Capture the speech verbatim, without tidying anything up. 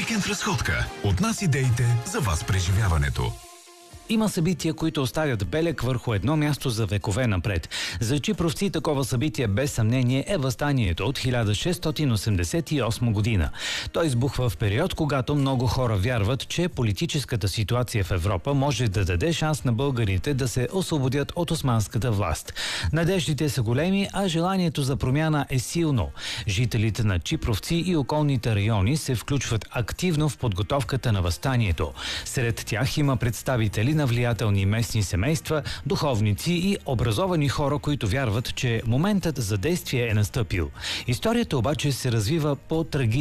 Уикенд разходка. От нас идеите, за вас преживяването. Има събития, които оставят белег върху едно място за векове напред. За чипровци такова събитие без съмнение е въстанието от хиляда шестстотин осемдесет и осма година. Той избухва в период, когато много хора вярват, че политическата ситуация в Европа може да даде шанс на българите да се освободят от османската власт. Надеждите са големи, а желанието за промяна е силно. Жителите на Чипровци и околните райони се включват активно в подготовката на въстанието. Сред тях има представители на влиятелни местни семейства, духовници и образовани хора, които вярват, че моментът за действие е настъпил. Историята обаче се развива по трагичен